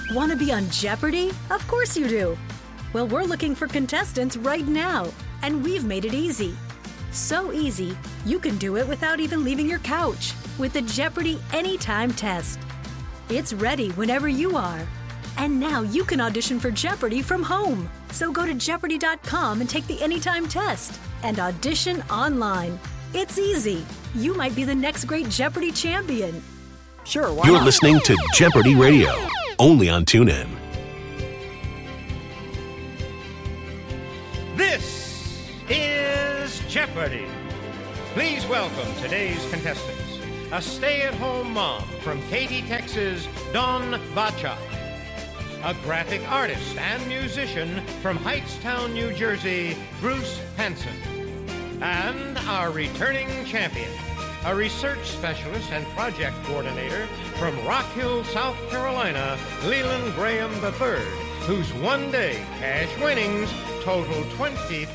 Want to be on Jeopardy? Of course you do. Well, we're looking for contestants right now, and we've made it easy. So easy, you can do it without even leaving your couch with the Jeopardy Anytime test. It's ready whenever you are. And now you can audition for Jeopardy from home. So go to Jeopardy.com and take the Anytime test and audition online. It's easy. You might be the next great Jeopardy champion. Sure, why You're not? listening to Jeopardy Radio, only on TuneIn. This is Jeopardy! Please welcome today's contestants. A stay-at-home mom from Katy, Texas, Dawn Bachak. A graphic artist and musician from Hightstown, New Jersey, Bruce Hanson. And our returning champion, a research specialist and project coordinator from Rock Hill, South Carolina, Leland Graham III, whose one-day cash winnings total $25,000.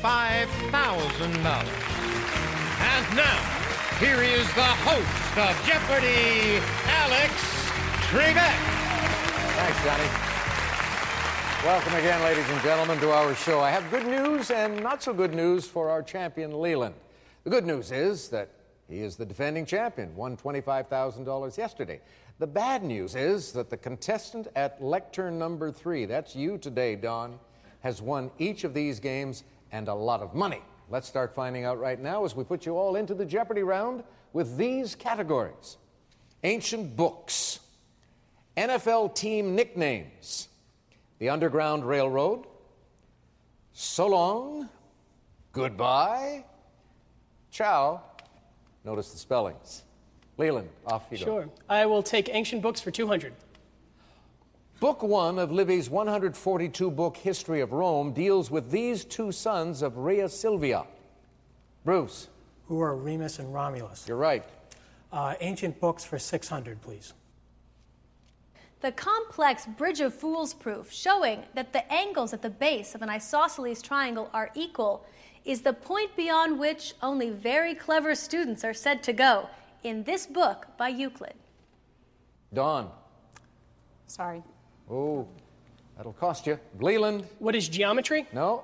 And now, here is the host of Jeopardy, Alex Trebek. Thanks, Johnny. Welcome again, ladies and gentlemen, to our show. I have good news and not so good news for our champion, Leland. The good news is that he is the defending champion, won $25,000 yesterday. The bad news is that the contestant at lectern number 3, that's you today, Dawn, has won each of these games and a lot of money. Let's start finding out right now as we put you all into the Jeopardy round with these categories: ancient books, NFL team nicknames, the Underground Railroad, so long, goodbye, ciao. Notice the spellings. Leland, off you go. Sure. I will take ancient books for 200. Book 1 of Livy's 142-book History of Rome deals with these two sons of Rhea Silvia. Bruce. Who are Remus and Romulus? You're right. Ancient books for 600, please. The complex Bridge of Fools proof showing that the angles at the base of an isosceles triangle are equal is the point beyond which only very clever students are said to go in this book by Euclid. Dawn. Sorry. Oh, that'll cost you. Leland. What is geometry? No.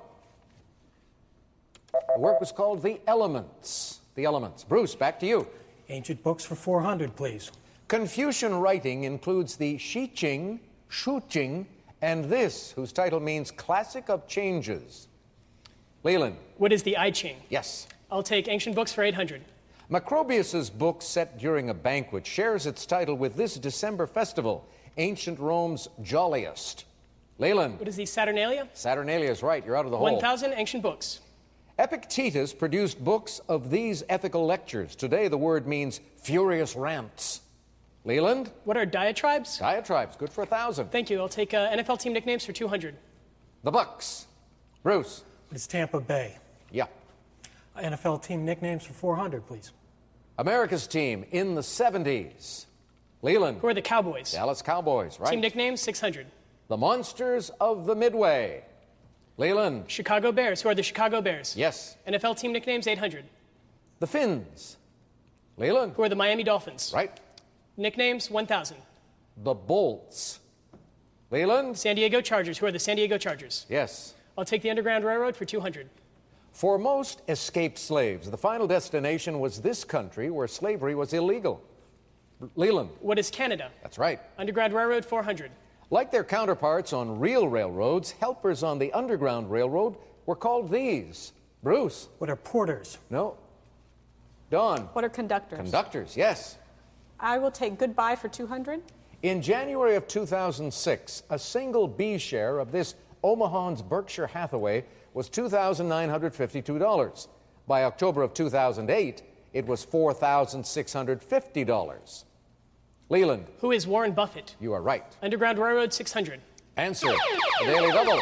The work was called The Elements. The Elements. Bruce, back to you. Ancient books for 400, please. Confucian writing includes the Shi Ching, Shu Ching, and this, whose title means Classic of Changes. Leland. What is the I Ching? Yes. I'll take ancient books for 800. Macrobius's book, set during a banquet, shares its title with this December festival, Ancient Rome's Jolliest. Leland. What is the Saturnalia? Saturnalia is right. You're out of the hole. 1,000 ancient books. Epictetus produced books of these ethical lectures. Today, the word means furious rants. Leland. What are diatribes? Diatribes. Good for 1,000. Thank you. I'll take NFL team nicknames for 200. The Bucks. Bruce. It's Tampa Bay. Yeah. NFL team nicknames for 400, please. America's team in the 70s. Leland. Who are the Cowboys? Dallas Cowboys, right? Team nicknames 600. The Monsters of the Midway. Leland. Chicago Bears. Who are the Chicago Bears? Yes. NFL team nicknames 800. The Finns. Leland. Who are the Miami Dolphins? Right. Nicknames 1,000. The Bolts. Leland. San Diego Chargers. Who are the San Diego Chargers? Yes. I'll take the Underground Railroad for 200. For most escaped slaves, the final destination was this country where slavery was illegal. Leland. What is Canada? That's right. Underground Railroad 400. Like their counterparts on real railroads, helpers on the Underground Railroad were called these. Bruce. What are porters? No. Dawn. What are conductors? Conductors, yes. I will take goodbye for 200. In January of 2006, a single B share of this Omaha's Berkshire Hathaway was $2,952. By October of 2008, it was $4,650. Leland. Who is Warren Buffett? You are right. Underground Railroad 600. Answer. The Daily Double.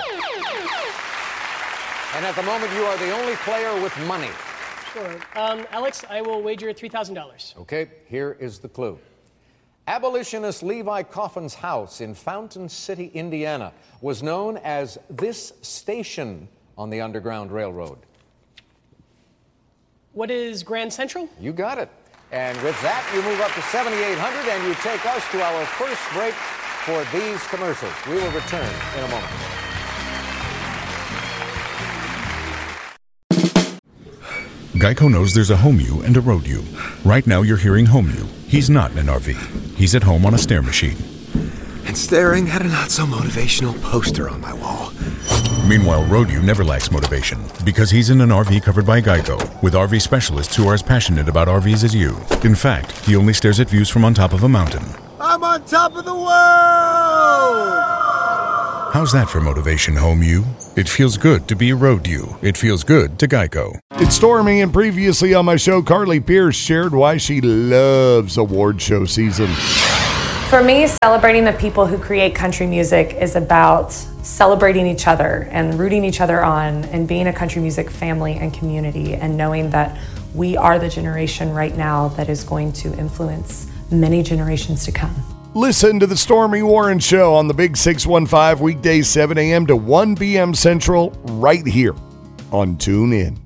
And at the moment, you are the only player with money. Sure. Alex, I will wager $3,000. Okay, here is the clue. Abolitionist Levi Coffin's house in Fountain City, Indiana, was known as this station on the Underground Railroad. What is Grand Central? You got it. And with that, you move up to 7,800, and you take us to our first break for these commercials. We will return in a moment. Geico knows there's a home you and a road you. Right now you're hearing home you. He's not in an RV. He's at home on a stair machine. And staring at a not-so-motivational poster on my wall. Meanwhile, road you never lacks motivation because he's in an RV covered by Geico with RV specialists who are as passionate about RVs as you. In fact, he only stares at views from on top of a mountain. I'm on top of the world! How's that for motivation, home you? It feels good to be road you. It feels good to Geico. It's Stormy, and previously on my show, Carly Pierce shared why she loves award show season. For me, celebrating the people who create country music is about celebrating each other and rooting each other on and being a country music family and community and knowing that we are the generation right now that is going to influence many generations to come. Listen to the Stormy Warren Show on the Big 615 weekdays 7 a.m. to 1 p.m. Central right here on TuneIn.